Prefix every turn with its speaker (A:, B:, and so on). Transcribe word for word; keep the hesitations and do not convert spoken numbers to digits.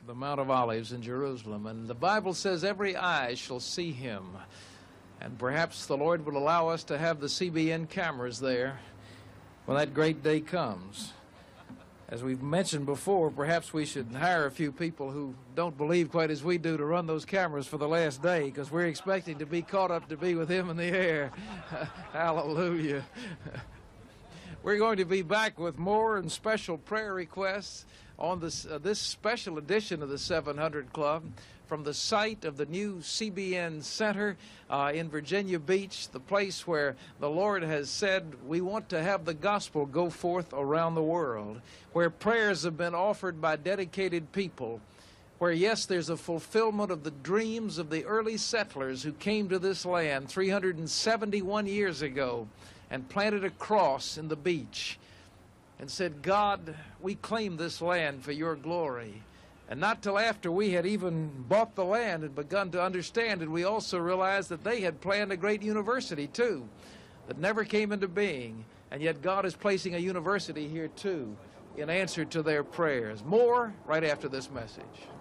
A: the Mount of Olives in Jerusalem. And the Bible says every eye shall see him. And perhaps the Lord will allow us to have the C B N cameras there when that great day comes. As we've mentioned before, perhaps we should hire a few people who don't believe quite as we do to run those cameras for the last day, because we're expecting to be caught up to be with him in the air. Hallelujah. We're going to be back with more and special prayer requests on this, uh, this special edition of the seven hundred Club from the site of the new C B N Center uh, in Virginia Beach, the place where the Lord has said we want to have the gospel go forth around the world, where prayers have been offered by dedicated people, where, yes, there's a fulfillment of the dreams of the early settlers who came to this land three hundred seventy-one years ago and planted a cross in the beach and said, God, we claim this land for your glory. And not till after we had even bought the land and begun to understand it, we also realized that they had planned a great university too that never came into being. And yet God is placing a university here too in answer to their prayers. More right after this message.